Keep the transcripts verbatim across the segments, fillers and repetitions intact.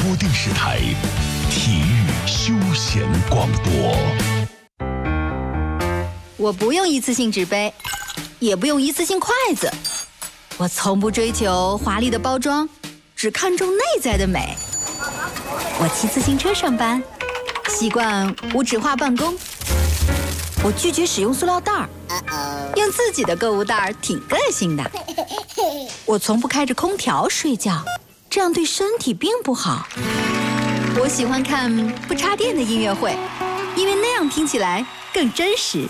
播电视台体育休闲广播。 我不用一次性纸杯，也不用一次性筷子，我从不追求华丽的包装，只看重内在的美。我骑自行车上班，习惯无纸化办公。我拒绝使用塑料袋儿，用自己的购物袋儿挺个性的。我从不开着空调睡觉，这样对身体并不好。我喜欢看不插电的音乐会，因为那样听起来更真实。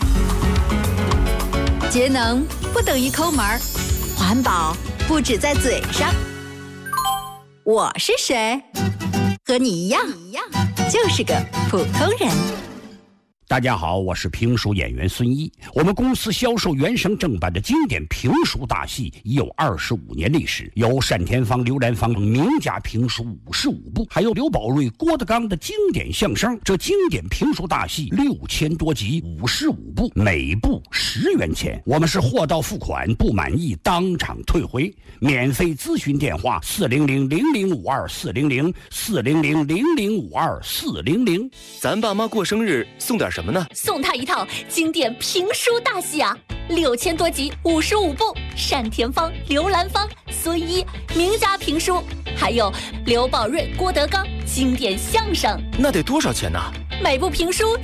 节能不等于抠门儿，环保不止在嘴上。我是谁？和你一样，就是个普通人。 大家好，我是评书演员孙一。我们公司销售原声正版的经典评书大戏已有二十五年历史，有单田芳、刘兰芳等名家评书五十五部，还有刘宝瑞、郭德纲的经典相声。这经典评书大戏六千多集，五十五部，每部十元钱。我们是货到付款，不满意当场退回。免费咨询电话：四零零零零五二四零零四零零零零五二四零零。 咱爸妈过生日送点什么呢？ 送他一套经典评书大戏啊，六千多集，五十五部，单田芳、刘兰芳、孙一名家评书，还有刘宝瑞、郭德纲经典相声。 那得多少钱呢？ 每部评书